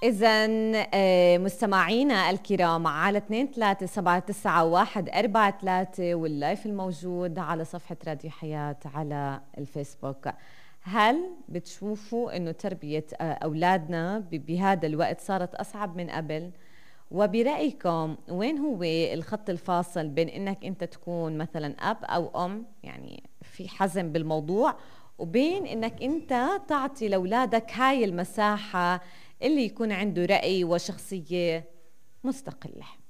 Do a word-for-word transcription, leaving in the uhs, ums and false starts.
إذا مستمعينا الكرام على اثنين ثلاثة سبعة تسعة واحد أربعة ثلاثة واللايف الموجود على صفحة راديو حياة على الفيسبوك، هل بتشوفوا إنه تربية أولادنا بهذا الوقت صارت أصعب من قبل؟ وبرأيكم وين هو الخط الفاصل بين إنك أنت تكون مثلا أب أو أم، يعني في حزم بالموضوع، وبين إنك أنت تعطي لأولادك هاي المساحة اللي يكون عنده رأي وشخصية مستقلة؟